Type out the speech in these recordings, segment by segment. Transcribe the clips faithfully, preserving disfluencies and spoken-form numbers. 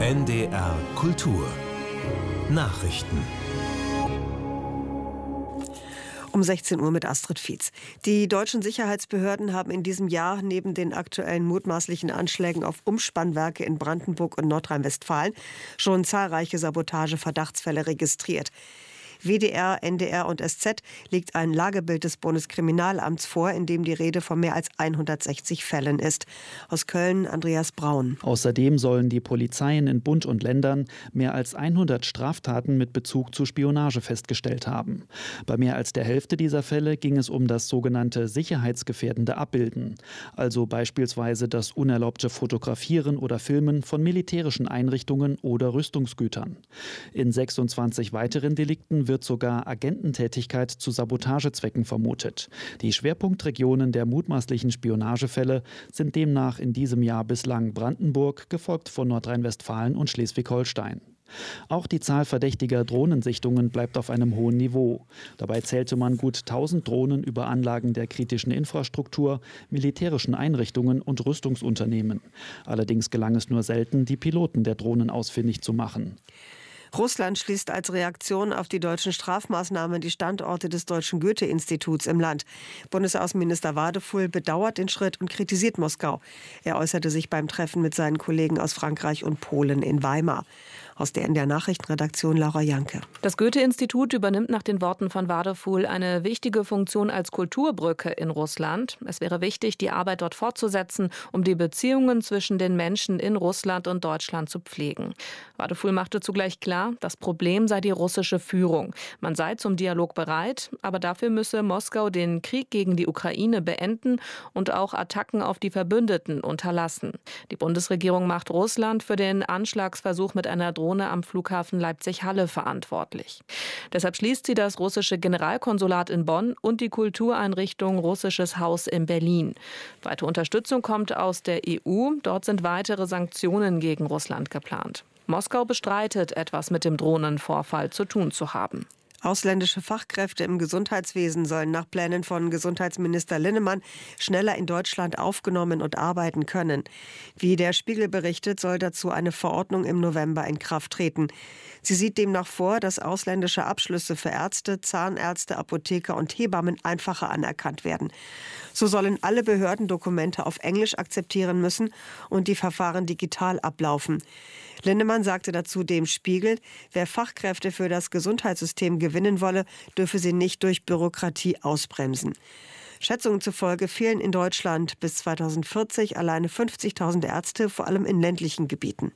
N D R Kultur Nachrichten. Um sechzehn Uhr mit Astrid Fietz. Die deutschen Sicherheitsbehörden haben in diesem Jahr neben den aktuellen mutmaßlichen Anschlägen auf Umspannwerke in Brandenburg und Nordrhein-Westfalen schon zahlreiche Sabotage-Verdachtsfälle registriert. W D R, N D R und S Z legt ein Lagebild des Bundeskriminalamts vor, in dem die Rede von mehr als hundertsechzig Fällen ist. Aus Köln Andreas Braun. Außerdem sollen die Polizeien in Bund und Ländern mehr als hundert Straftaten mit Bezug zu Spionage festgestellt haben. Bei mehr als der Hälfte dieser Fälle ging es um das sogenannte sicherheitsgefährdende Abbilden, also beispielsweise das unerlaubte Fotografieren oder Filmen von militärischen Einrichtungen oder Rüstungsgütern. In sechsundzwanzig weiteren Delikten wird wird sogar Agententätigkeit zu Sabotagezwecken vermutet. Die Schwerpunktregionen der mutmaßlichen Spionagefälle sind demnach in diesem Jahr bislang Brandenburg, gefolgt von Nordrhein-Westfalen und Schleswig-Holstein. Auch die Zahl verdächtiger Drohnensichtungen bleibt auf einem hohen Niveau. Dabei zählte man gut tausend Drohnen über Anlagen der kritischen Infrastruktur, militärischen Einrichtungen und Rüstungsunternehmen. Allerdings gelang es nur selten, die Piloten der Drohnen ausfindig zu machen. Russland schließt als Reaktion auf die deutschen Strafmaßnahmen die Standorte des Deutschen Goethe-Instituts im Land. Bundesaußenminister Wadefuhl bedauert den Schritt und kritisiert Moskau. Er äußerte sich beim Treffen mit seinen Kollegen aus Frankreich und Polen in Weimar. Aus der N D R-Nachrichtenredaktion Laura Janke. Das Goethe-Institut übernimmt nach den Worten von Wadefuhl eine wichtige Funktion als Kulturbrücke in Russland. Es wäre wichtig, die Arbeit dort fortzusetzen, um die Beziehungen zwischen den Menschen in Russland und Deutschland zu pflegen. Wadefuhl machte zugleich klar, das Problem sei die russische Führung. Man sei zum Dialog bereit, aber dafür müsse Moskau den Krieg gegen die Ukraine beenden und auch Attacken auf die Verbündeten unterlassen. Die Bundesregierung macht Russland für den Anschlagsversuch mit einer Drohne am Flughafen Leipzig-Halle verantwortlich. Deshalb schließt sie das russische Generalkonsulat in Bonn und die Kultureinrichtung Russisches Haus in Berlin. Weitere Unterstützung kommt aus der E U. Dort sind weitere Sanktionen gegen Russland geplant. Moskau bestreitet, etwas mit dem Drohnenvorfall zu tun zu haben. Ausländische Fachkräfte im Gesundheitswesen sollen nach Plänen von Gesundheitsminister Linnemann schneller in Deutschland aufgenommen und arbeiten können. Wie der Spiegel berichtet, soll dazu eine Verordnung im November in Kraft treten. Sie sieht demnach vor, dass ausländische Abschlüsse für Ärzte, Zahnärzte, Apotheker und Hebammen einfacher anerkannt werden. So sollen alle Behörden Dokumente auf Englisch akzeptieren müssen und die Verfahren digital ablaufen. Linnemann sagte dazu dem Spiegel, wer Fachkräfte für das Gesundheitssystem gewinnen wolle, dürfe sie nicht durch Bürokratie ausbremsen. Schätzungen zufolge fehlen in Deutschland bis zweitausendvierzig alleine fünfzigtausend Ärzte, vor allem in ländlichen Gebieten.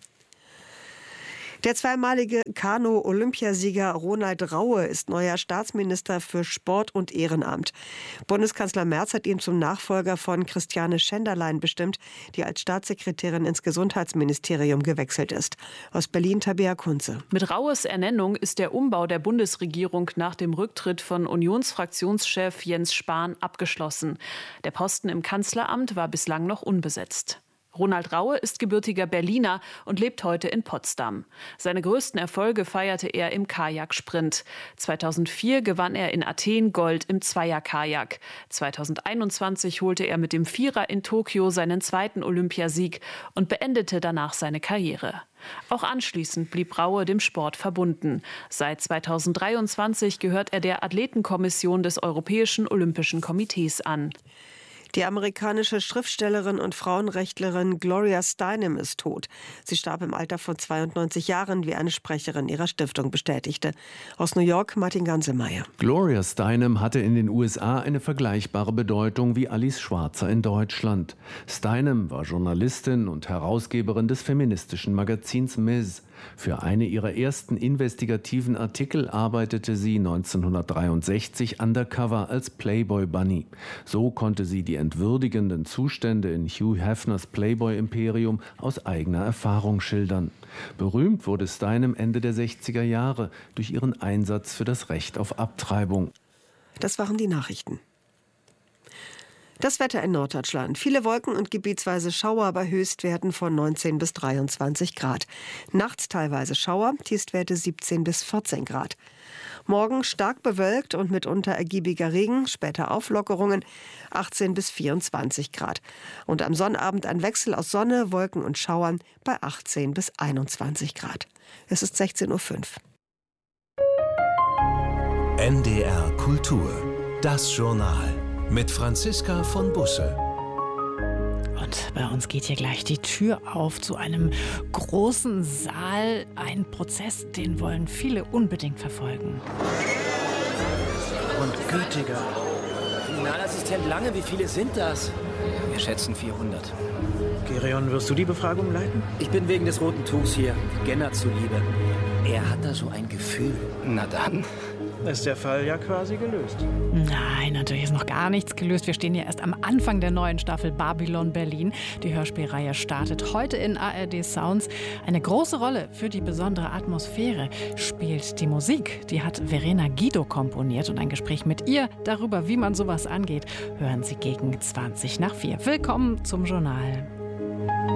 Der zweimalige Kanu-Olympiasieger Ronald Raue ist neuer Staatsminister für Sport und Ehrenamt. Bundeskanzler Merz hat ihn zum Nachfolger von Christiane Schenderlein bestimmt, die als Staatssekretärin ins Gesundheitsministerium gewechselt ist. Aus Berlin Tabea Kunze. Mit Raues Ernennung ist der Umbau der Bundesregierung nach dem Rücktritt von Unionsfraktionschef Jens Spahn abgeschlossen. Der Posten im Kanzleramt war bislang noch unbesetzt. Ronald Raue ist gebürtiger Berliner und lebt heute in Potsdam. Seine größten Erfolge feierte er im Kajaksprint. zweitausendvier gewann er in Athen Gold im Zweierkajak. zweitausendeinundzwanzig holte er mit dem Vierer in Tokio seinen zweiten Olympiasieg und beendete danach seine Karriere. Auch anschließend blieb Raue dem Sport verbunden. Seit zweitausenddreiundzwanzig gehört er der Athletenkommission des Europäischen Olympischen Komitees an. Die amerikanische Schriftstellerin und Frauenrechtlerin Gloria Steinem ist tot. Sie starb im Alter von zweiundneunzig Jahren, wie eine Sprecherin ihrer Stiftung bestätigte. Aus New York Martin Gansemeyer. Gloria Steinem hatte in den U S A eine vergleichbare Bedeutung wie Alice Schwarzer in Deutschland. Steinem war Journalistin und Herausgeberin des feministischen Magazins Ms. Für eine ihrer ersten investigativen Artikel arbeitete sie neunzehnhundertdreiundsechzig undercover als Playboy Bunny. So konnte sie die entwürdigenden Zustände in Hugh Hefners Playboy-Imperium aus eigener Erfahrung schildern. Berühmt wurde Steinem Ende der sechziger Jahre durch ihren Einsatz für das Recht auf Abtreibung. Das waren die Nachrichten. Das Wetter in Norddeutschland. Viele Wolken und gebietsweise Schauer bei Höchstwerten von neunzehn bis dreiundzwanzig Grad. Nachts teilweise Schauer, Tiefstwerte siebzehn bis vierzehn Grad. Morgen stark bewölkt und mitunter ergiebiger Regen, später Auflockerungen, achtzehn bis vierundzwanzig Grad. Und am Sonnabend ein Wechsel aus Sonne, Wolken und Schauern bei achtzehn bis einundzwanzig Grad. Es ist sechzehn Uhr fünf. N D R Kultur, das Journal mit Franziska von Busse. Und bei uns geht hier gleich die Tür auf zu einem großen Saal. Ein Prozess, den wollen viele unbedingt verfolgen. Und gütiger. Kriminalassistent Lange, wie viele sind das? Wir schätzen vierhundert. Gereon, wirst du die Befragung leiten? Ich bin wegen des roten Tuchs hier, Genner zuliebe. Er hat da so ein Gefühl. Na dann. Ist der Fall ja quasi gelöst. Nein, natürlich ist noch gar nichts gelöst. Wir stehen ja erst am Anfang der neuen Staffel Babylon Berlin. Die Hörspielreihe startet heute in A R D Sounds. Eine große Rolle für die besondere Atmosphäre spielt die Musik. Die hat Verena Guido komponiert. Und ein Gespräch mit ihr darüber, wie man sowas angeht, hören Sie gegen zwanzig nach vier. Willkommen zum Journal.